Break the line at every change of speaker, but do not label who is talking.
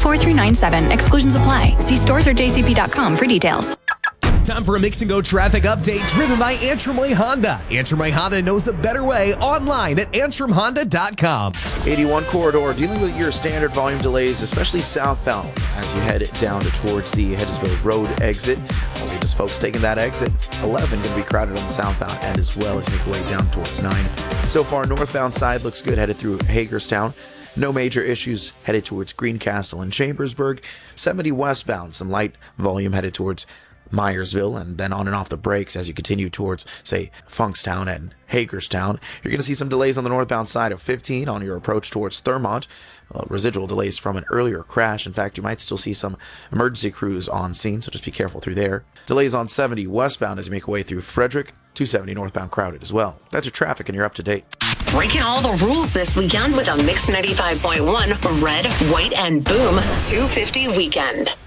4397. Exclusions apply. See stores or jcp.com for details.
Time for a Mix and Go traffic update driven by Antrim Way Honda. Antrim Way Honda knows a better way online at antrimhonda.com.
81 corridor dealing with your standard volume delays, especially southbound as you head down towards the Hedgesville Road exit. Just folks taking that exit 11 going to be crowded on the southbound end as well as you make your way down towards 9. So far, northbound side looks good headed through Hagerstown. No major issues headed towards Greencastle and Chambersburg. 70 westbound, some light volume headed towards Myersville, and then on and off the brakes as you continue towards, say, Funkstown and Hagerstown. You're going to see some delays on the northbound side of 15 on your approach towards Thurmont. Residual delays from an earlier crash. In fact, you might still see some emergency crews on scene, so just be careful through there. Delays on 70 westbound as you make your way through Frederick. 270 northbound crowded as well. That's your traffic, and you're up to date.
Breaking all the rules this weekend with a Mix 95.1 Red, White, and Boom 250 weekend.